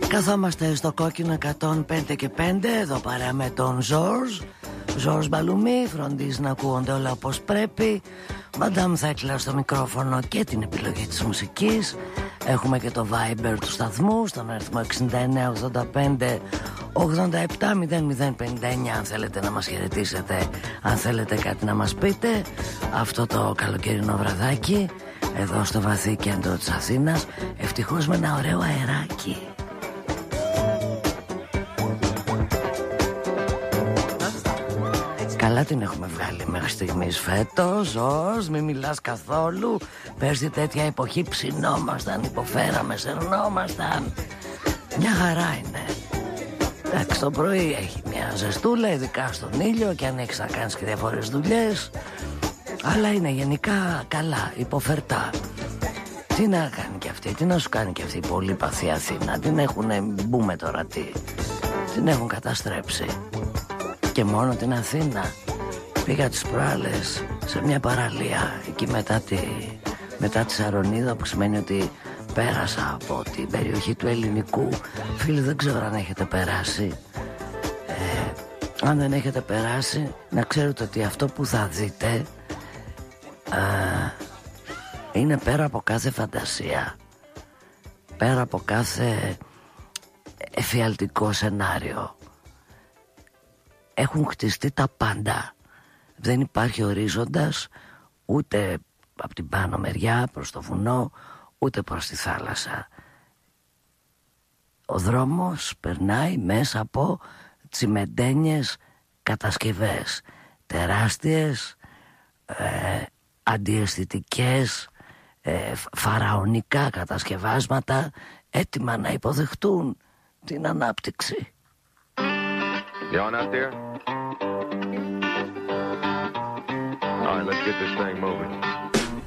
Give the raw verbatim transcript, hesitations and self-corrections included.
Καθόμαστε στο κόκκινο εκατόν πέντε και πέντε. Εδώ παρά με τον Ζορζ Ζορζ Μπαλουμί. Φροντίζει να ακούγονται όλα όπως πρέπει. Μαντάμ Θέκλα στο μικρόφωνο και την επιλογή της μουσικής. Έχουμε και το Viber του σταθμού στον αριθμό εξήντα εννέα ογδόντα πέντε ογδόντα επτά μηδέν μηδέν πενήντα εννέα. Αν θέλετε να μας χαιρετήσετε, αν θέλετε κάτι να μας πείτε, αυτό το καλοκαιρινό βραδάκι εδώ στο βαθύ κέντρο της Αθήνας, ευτυχώς με ένα ωραίο αεράκι. Καλά την έχουμε βγάλει μέχρι στιγμής φέτος. Ζορζ, μην μιλάς καθόλου. Πέρσι τέτοια εποχή ψινόμασταν, υποφέραμε, σερνόμασταν. Μια χαρά είναι. Εντάξει, το πρωί έχει μια ζεστούλα, ειδικά στον ήλιο, και αν έχεις να κάνεις και διάφορες δουλειές. Αλλά είναι γενικά καλά, υποφερτά. Τι να κάνει και αυτή, τι να σου κάνει και αυτή η πολύπαθη Αθήνα. Την έχουνε, μπούμε τώρα τι. Την έχουν καταστρέψει. Και μόνο την Αθήνα. Πήγα τις προάλλες σε μια παραλία εκεί μετά τη, μετά τη Σαρονίδα, που σημαίνει ότι πέρασα από την περιοχή του Ελληνικού. Φίλοι, δεν ξέρω αν έχετε περάσει. ε, Αν δεν έχετε περάσει, να ξέρετε ότι αυτό που θα δείτε α, είναι πέρα από κάθε φαντασία, πέρα από κάθε εφιαλτικό σενάριο. Έχουν χτιστεί τα πάντα. Δεν υπάρχει ορίζοντας ούτε από την πάνω μεριά προς το βουνό, ούτε προς τη θάλασσα. Ο δρόμος περνάει μέσα από τσιμεντένιες κατασκευές, τεράστιες, ε, αντιαισθητικές, ε, φαραωνικά κατασκευάσματα, έτοιμα να υποδεχτούν την ανάπτυξη. You on out there? All right, let's get this thing moving.